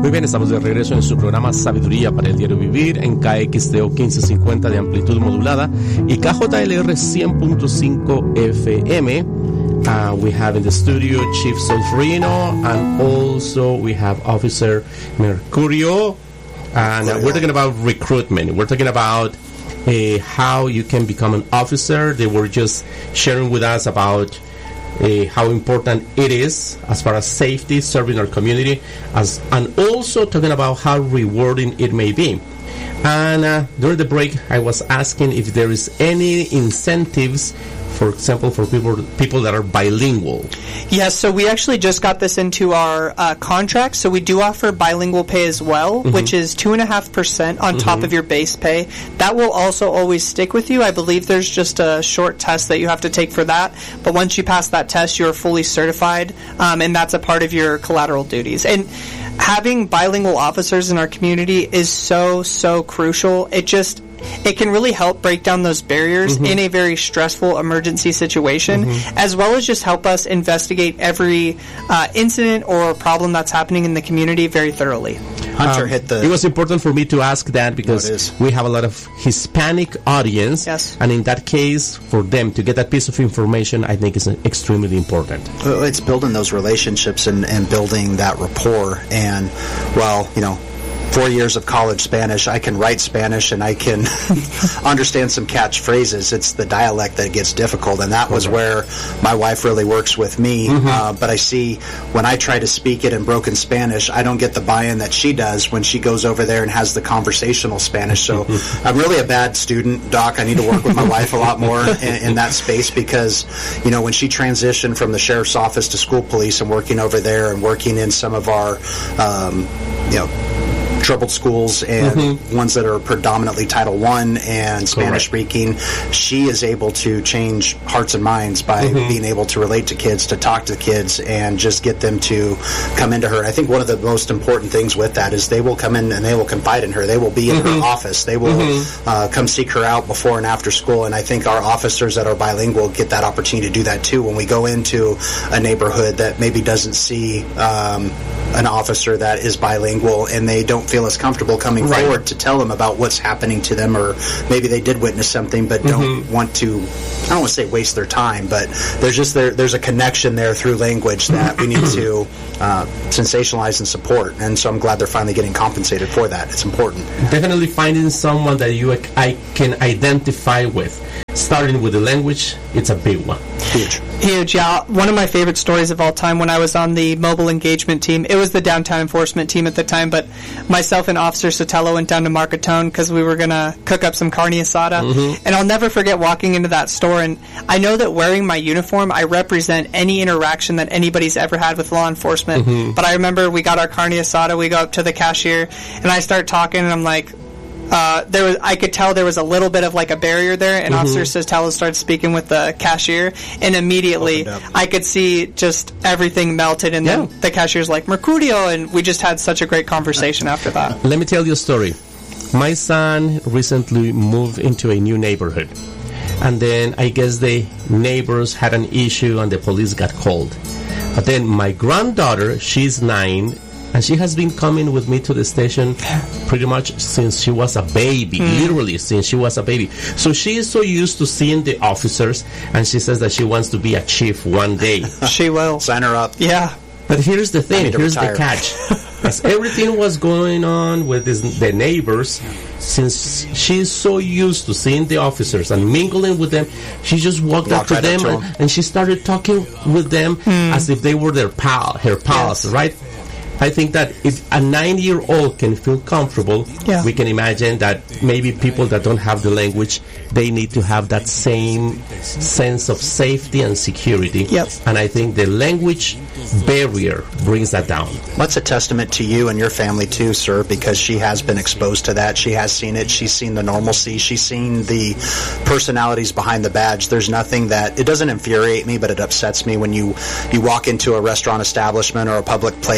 Muy bien, estamos de regreso en su programa Sabiduría para el Diario Vivir en KXTO 1550 de amplitud modulada y KJLR 100.5 FM. We have in the studio Chief Solferino, and also we have Officer Mercurio, and we're talking about recruitment. We're talking about how you can become an officer. They were just sharing with us about how important it is as far as safety, serving our community, and also talking about how rewarding it may be. And during the break, I was asking if there is any incentives, for example, for people that are bilingual. Yes, so we actually just got this into our contract. So we do offer bilingual pay as well, which is 2.5% on top of your base pay. That will also always stick with you. I believe there's just a short test that you have to take for that. But once you pass that test, you're fully certified, and that's a part of your collateral duties. And having bilingual officers in our community is so crucial. It can really help break down those barriers in a very stressful emergency situation, as well as just help us investigate every incident or problem that's happening in the community very thoroughly. Hunter hit the... It was important for me to ask that because we have a lot of Hispanic audience, and in that case, for them to get that piece of information, I think is extremely important. It's building those relationships and building that rapport, and, well, you know, 4 years of college Spanish, I can write Spanish and I can understand some catchphrases. It's the dialect that gets difficult, and that was where my wife really works with me. But I see when I try to speak it in broken Spanish, I don't get the buy-in that she does when she goes over there and has the conversational Spanish. So I'm really a bad student, Doc. I need to work with my wife a lot more in that space because, you know, when she transitioned from the sheriff's office to school police and working over there and working in some of our, you know, troubled schools and ones that are predominantly Title I and Spanish-speaking, she is able to change hearts and minds by being able to relate to kids, to talk to kids, and just get them to come into her. I think one of the most important things with that is they will come in and they will confide in her. They will be in her office. They will come seek her out before and after school, and I think our officers that are bilingual get that opportunity to do that too. When we go into a neighborhood that maybe doesn't see an officer that is bilingual and they don't feel as comfortable coming forward to tell them about what's happening to them, or maybe they did witness something but don't want to, I don't want to say waste their time, but there's a connection there through language that we need to sensationalize and support, and so I'm glad they're finally getting compensated for that. It's important. Definitely finding someone that I can identify with. Starting with the language, it's a big one. Huge, yeah. One of my favorite stories of all time when I was on the mobile engagement team, it was the downtown enforcement team at the time, but myself and Officer Sotelo went down to Marketone because we were going to cook up some carne asada, and I'll never forget walking into that store, and I know that wearing my uniform, I represent any interaction that anybody's ever had with law enforcement, but I remember we got our carne asada, we go up to the cashier, and I start talking, and I'm like, I could tell there was a little bit of like a barrier there, and Officer Sotelo started speaking with the cashier, and immediately I could see just everything melted, and then the cashier's like, Mercurio, and we just had such a great conversation after that. Let me tell you a story. My son recently moved into a new neighborhood, and then I guess the neighbors had an issue and the police got called. But then my granddaughter, she's 9, and she has been coming with me to the station pretty much since she was a baby, literally since she was a baby. So she is so used to seeing the officers, and she says that she wants to be a chief one day. She will. Sign her up. Yeah. But here's the thing, here's the catch. As everything was going on with the neighbors, since she's so used to seeing the officers and mingling with them, she just walked up to them and she started talking with them as if they were her pals, right? I think that if a 9-year-old can feel comfortable, we can imagine that maybe people that don't have the language, they need to have that same sense of safety and security. And I think the language barrier brings that down. That's a testament to you and your family too, sir, because she has been exposed to that. She has seen it. She's seen the normalcy. She's seen the personalities behind the badge. There's nothing that, it doesn't infuriate me, but it upsets me when you walk into a restaurant establishment or a public place and you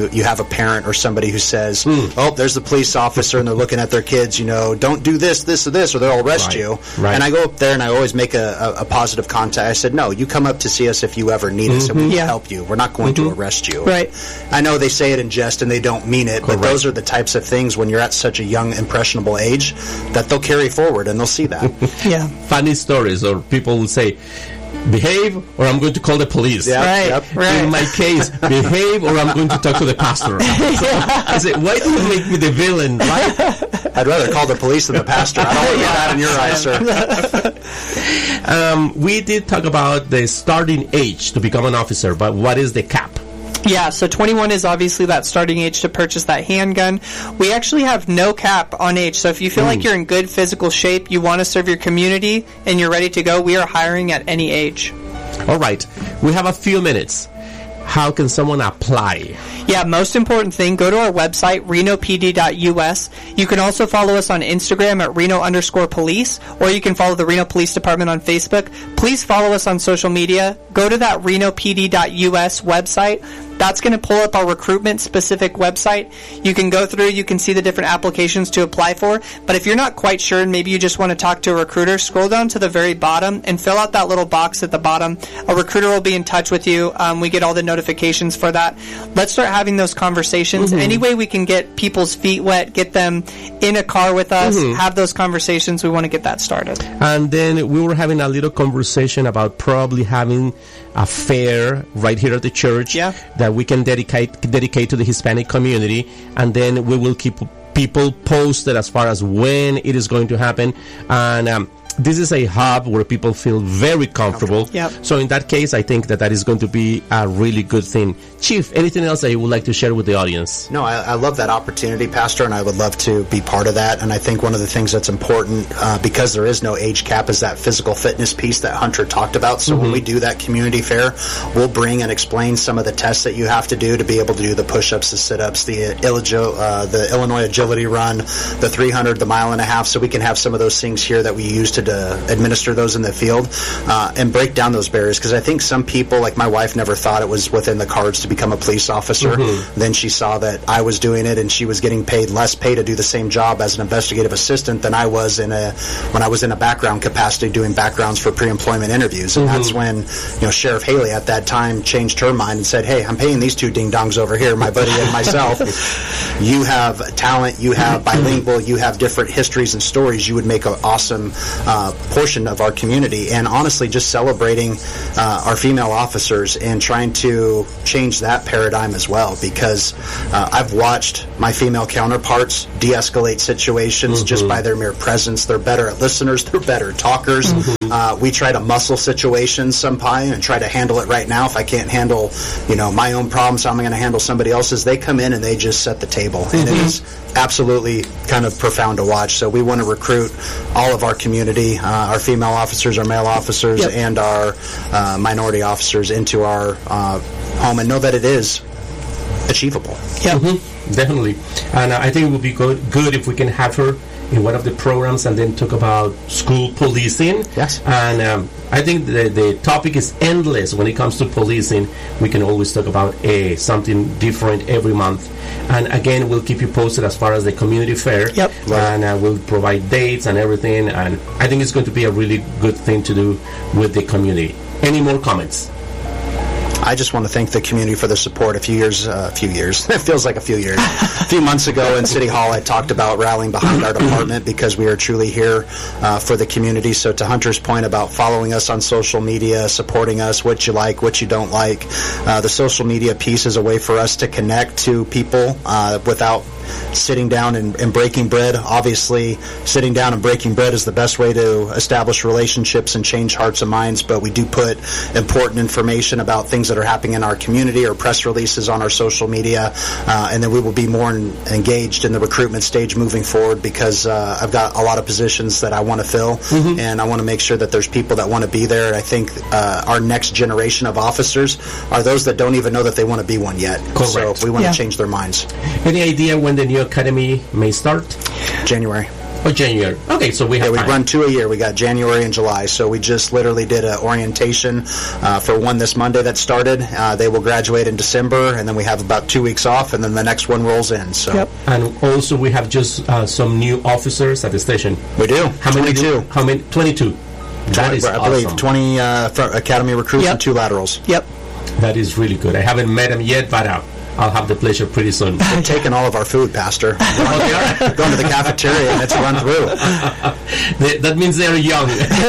you have a parent or somebody who says, oh, there's the police officer and they're looking at their kids, don't do this, this, or this, or they'll arrest you. Right. And I go up there and I always make a positive contact. I said, no, you come up to see us if you ever need us and we will help you. We're not going to arrest you. Right. I know they say it in jest and they don't mean it, but those are the types of things when you're at such a young, impressionable age that they'll carry forward and they'll see that. Yeah. Funny stories, or people will say, behave or I'm going to call the police. Yeah, right. In my case, behave or I'm going to talk to the pastor. I said, why do you make me the villain, right? I'd rather call the police than the pastor. I don't want that in your eyes, sir. We did talk about the starting age to become an officer, but what is the cap? Yeah, so 21 is obviously that starting age to purchase that handgun. We actually have no cap on age, so if you feel like you're in good physical shape, you want to serve your community, and you're ready to go, we are hiring at any age. All right, we have a few minutes. How can someone apply? Yeah, most important thing, go to our website, renopd.us. You can also follow us on Instagram at Reno_police, or you can follow the Reno Police Department on Facebook. Please follow us on social media. Go to that renopd.us website. That's going to pull up our recruitment-specific website. You can go through, you can see the different applications to apply for. But if you're not quite sure and maybe you just want to talk to a recruiter, scroll down to the very bottom and fill out that little box at the bottom. A recruiter will be in touch with you. We get all the notifications for that. Let's start having those conversations. Any way we can get people's feet wet, get them in a car with us, have those conversations, we want to get that started. And then we were having a little conversation about probably having a fair right here at the church that we can dedicate to the Hispanic community, and then we will keep people posted as far as when it is going to happen. And this is a hub where people feel very comfortable. So in that case, I think that is going to be a really good thing. Chief, anything else that you would like to share with the audience? No, I love that opportunity, Pastor, and I would love to be part of that. And I think one of the things that's important, because there is no age cap, is that physical fitness piece that Hunter talked about. So when we do that community fair, we'll bring and explain some of the tests that you have to do to be able to do the push-ups, the sit-ups, the Illinois Agility Run, the 300, the mile and a half, so we can have some of those things here that we use to administer those in the field and break down those barriers, because I think some people, like my wife, never thought it was within the cards to become a police officer. Then she saw that I was doing it and she was getting paid less pay to do the same job as an investigative assistant than I was when I was in a background capacity doing backgrounds for pre-employment interviews. And that's when Sheriff Haley at that time changed her mind and said, hey, I'm paying these two ding-dongs over here, my buddy and myself. You have talent, you have bilingual, you have different histories and stories. You would make an awesome portion of our community. And honestly, just celebrating our female officers and trying to change that paradigm as well, because I've watched my female counterparts de-escalate situations just by their mere presence. They're better at listeners, they're better talkers. We try to muscle situations sometimes and try to handle it right now. If I can't handle my own problems, how am I going to handle somebody else's? They come in and they just set the table, and it is absolutely kind of profound to watch. So we want to recruit all of our community, our female officers, our male officers, and our minority officers into our home, and know that it is achievable. Definitely. And I think it would be good if we can have her in one of the programs and then talk about school policing. Yes. And I think the topic is endless when it comes to policing. We can always talk about something different every month. And again, we'll keep you posted as far as the community fair. And we'll provide dates and everything. And I think it's going to be a really good thing to do with the community. Any more comments? I just want to thank the community for their support. A few years, it feels like a few years. A few months ago in City Hall, I talked about rallying behind our department because we are truly here for the community. So to Hunter's point about following us on social media, supporting us, what you like, what you don't like, the social media piece is a way for us to connect to people without sitting down and breaking bread. Obviously, sitting down and breaking bread is the best way to establish relationships and change hearts and minds, but we do put important information about things that are happening in our community or press releases on our social media, and then we will be more engaged in the recruitment stage moving forward, because I've got a lot of positions that I want to fill, and I want to make sure that there's people that want to be there. And I think our next generation of officers are those that don't even know that they want to be one yet. Correct. So we want to change their minds. Any idea when the new academy may start? January. Oh, January. Okay, so we have we time. run 2 a year. We got January and July. So we just literally did an orientation for one this Monday that started. They will graduate in December, and then we have about 2 weeks off, and then the next one rolls in. So. Yep. And also we have just some new officers at the station. We do. How many? 22. How many? 22. That is I awesome. believe 20 academy recruits and 2 laterals. Yep. That is really good. I haven't met them yet, but I'll have the pleasure pretty soon. They're taking all of our food, Pastor. Going to the cafeteria and it's run through. That means they're young.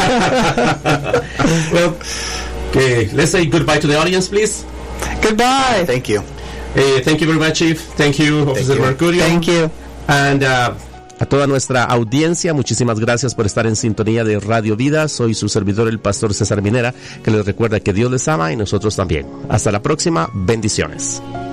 Well, okay, let's say goodbye to the audience, please. Goodbye. Thank you. Thank you very much, Chief. Thank you, Officer Mercurio. Thank you. And a toda nuestra audiencia, muchísimas gracias por estar en sintonía de Radio Vida. Soy su servidor, el Pastor César Minera, que les recuerda que Dios les ama y nosotros también. Hasta la próxima. Bendiciones.